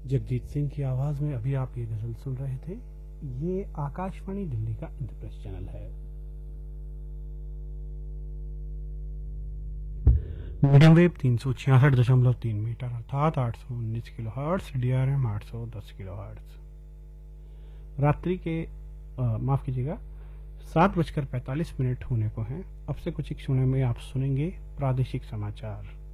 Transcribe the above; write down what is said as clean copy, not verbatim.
जगजीत सिंह की आवाज में अभी आप ये गजल सुन रहे थे। ये आकाशवाणी दिल्ली का इंद्रप्रस्थ चैनल है। मीडियम वेव 366.3 मीटर अर्थात 819 किलोहर्ट्ज, DRM 810 किलोहर्ट्ज। रात्रि के माफ कीजिएगा 7:45 होने को हैं। अब से कुछ एक समय में आप सुनेंगे प्रादेशिक समाचार।